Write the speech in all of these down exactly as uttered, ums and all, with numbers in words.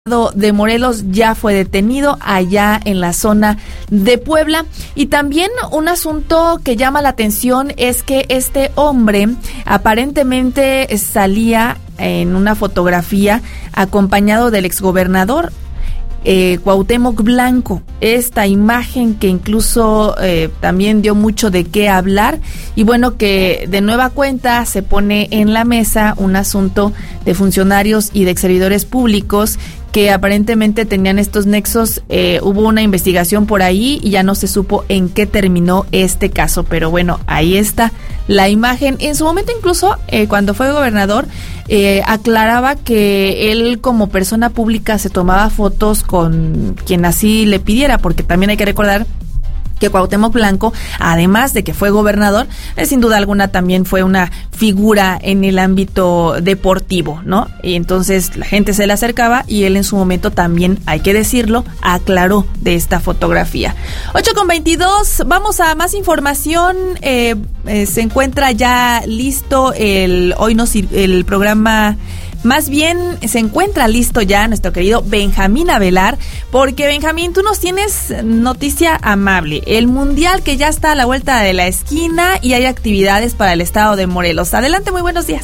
de Morelos ya fue detenido allá en la zona de Puebla. Y también un asunto que llama la atención es que este hombre aparentemente salía en una fotografía acompañado del exgobernador Eh, Cuauhtémoc Blanco, esta imagen que incluso eh, también dio mucho de qué hablar, y bueno, que de nueva cuenta se pone en la mesa un asunto de funcionarios y de servidores públicos que aparentemente tenían estos nexos. Eh, hubo una investigación por ahí y ya no se supo en qué terminó este caso, pero bueno, ahí está la imagen. En su momento incluso, eh, cuando fue gobernador, eh, aclaraba que él como persona pública se tomaba fotos con quien así le pidiera, porque también hay que recordar que Cuauhtémoc Blanco, además de que fue gobernador, eh, sin duda alguna también fue una figura en el ámbito deportivo, ¿no? Y entonces la gente se le acercaba y él en su momento también, hay que decirlo, aclaró de esta fotografía. ocho con veintidós, vamos a más información. Eh, eh, se encuentra ya listo el hoy nos el programa. Más bien, se encuentra listo ya nuestro querido Benjamín Avelar, porque Benjamín, tú nos tienes noticia amable. El Mundial que ya está a la vuelta de la esquina y hay actividades para el estado de Morelos. Adelante, muy buenos días.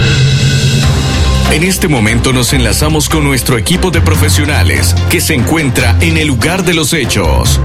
En este momento nos enlazamos con nuestro equipo de profesionales que se encuentra en el lugar de los hechos.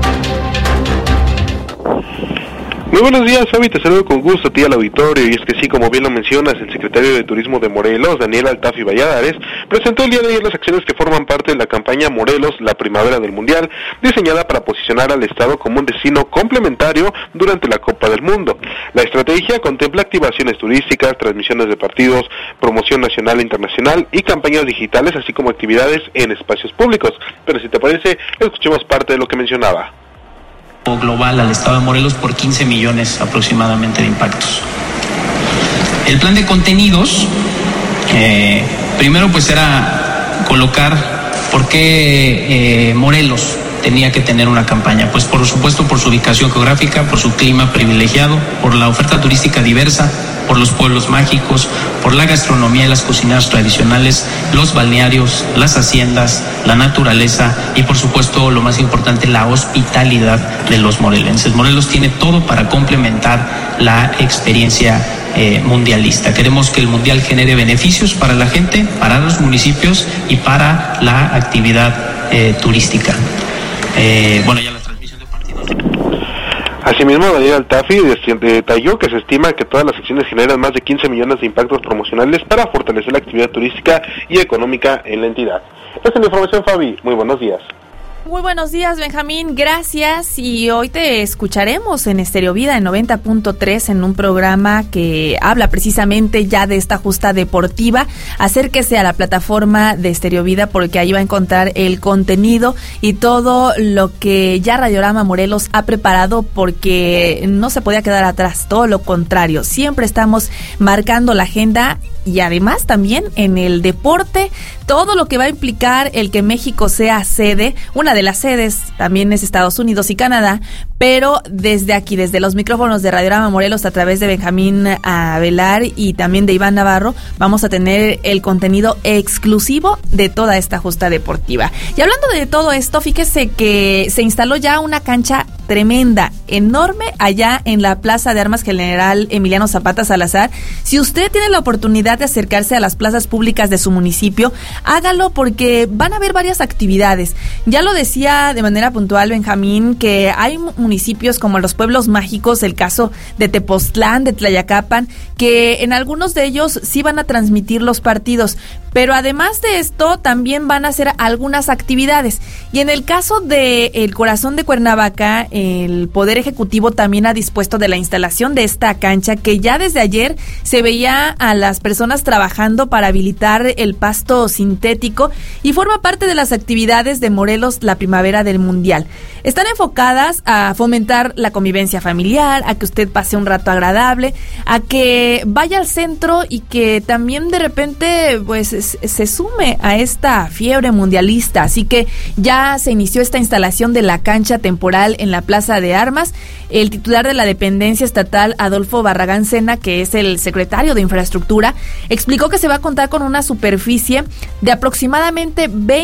Muy buenos días, Fabi, te saludo con gusto a ti al auditorio, y es que sí, como bien lo mencionas, el secretario de Turismo de Morelos, Daniel Altafi Valladares, presentó el día de ayer las acciones que forman parte de la campaña Morelos, la primavera del Mundial, diseñada para posicionar al estado como un destino complementario durante la Copa del Mundo. La estrategia contempla activaciones turísticas, transmisiones de partidos, promoción nacional e internacional y campañas digitales, así como actividades en espacios públicos. Pero si te parece, escuchemos parte de lo que mencionaba. Global al estado de Morelos por quince millones aproximadamente de impactos. El plan de contenidos, eh, primero pues era colocar por qué eh, Morelos tenía que tener una campaña. Pues por supuesto por su ubicación geográfica, por su clima privilegiado, por la oferta turística diversa, por los pueblos mágicos, por la gastronomía y las cocinas tradicionales, los balnearios, las haciendas, la naturaleza y por supuesto lo más importante, la hospitalidad de los morelenses. Morelos tiene todo para complementar la experiencia eh, mundialista. Queremos que el mundial genere beneficios para la gente, para los municipios y para la actividad eh, turística. Eh, bueno, ya la transmisión de partidos. Asimismo, Daniel Altafi detalló que se estima que todas las acciones generan más de quince millones de impactos promocionales para fortalecer la actividad turística y económica en la entidad. Esta es la información, Fabi. Muy buenos días. Muy buenos días, Benjamín, gracias, y hoy te escucharemos en Estéreo Vida en noventa punto tres en un programa que habla precisamente ya de esta justa deportiva. Acérquese a la plataforma de Estéreo Vida porque ahí va a encontrar el contenido y todo lo que ya Radiorama Morelos ha preparado, porque no se podía quedar atrás, todo lo contrario, siempre estamos marcando la agenda. Y además también en el deporte, todo lo que va a implicar el que México sea sede. Una de las sedes también es Estados Unidos y Canadá, pero desde aquí, desde los micrófonos de Radiorama Morelos, a través de Benjamín Avelar y también de Iván Navarro, vamos a tener el contenido exclusivo de toda esta justa deportiva. Y hablando de todo esto, fíjese que se instaló ya una cancha tremenda, enorme, allá en la Plaza de Armas General Emiliano Zapata Salazar. Si usted tiene la oportunidad de acercarse a las plazas públicas de su municipio, hágalo porque van a haber varias actividades. Ya lo decía de manera puntual Benjamín, que hay municipios como los pueblos mágicos, el caso de Tepoztlán, de Tlayacapan, que en algunos de ellos sí van a transmitir los partidos, pero además de esto también van a hacer algunas actividades. Y en el caso de el Corazón de Cuernavaca, el Poder Ejecutivo también ha dispuesto de la instalación de esta cancha, que ya desde ayer se veía a las personas trabajando para habilitar el pasto sintético y forma parte de las actividades de Morelos, la primavera del Mundial. Están enfocadas a fomentar la convivencia familiar, a que usted pase un rato agradable, a que vaya al centro y que también de repente pues se sume a esta fiebre mundialista. Así que ya se inició esta instalación de la cancha temporal en la Plaza de Armas. Además, el titular de la dependencia estatal, Adolfo Barragán Sena, que es el secretario de Infraestructura, explicó que se va a contar con una superficie de aproximadamente veinte